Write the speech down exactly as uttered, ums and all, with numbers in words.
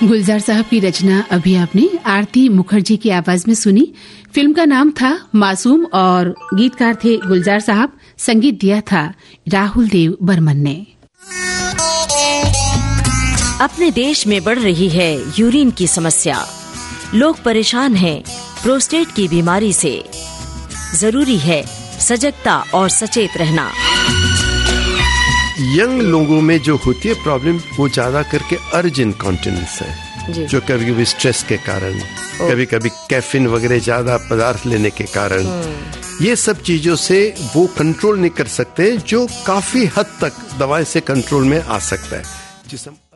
गुलजार साहब की रचना अभी आपने आरती मुखर्जी की आवाज में सुनी। फिल्म का नाम था मासूम और गीतकार थे गुलजार साहब। संगीत दिया था राहुल देव बर्मन ने। अपने देश में बढ़ रही है यूरिन की समस्या। लोग परेशान हैं प्रोस्टेट की बीमारी से। जरूरी है सजगता और सचेत रहना। यंग लोगों में जो होती है प्रॉब्लम वो ज्यादा करके अर्ज इनकॉन्टिनेंस है, जो कभी कभी स्ट्रेस के कारण, कभी कभी कैफीन वगैरह ज्यादा पदार्थ लेने के कारण, ये सब चीजों से वो कंट्रोल नहीं कर सकते, जो काफी हद तक दवाई से कंट्रोल में आ सकता है जिसम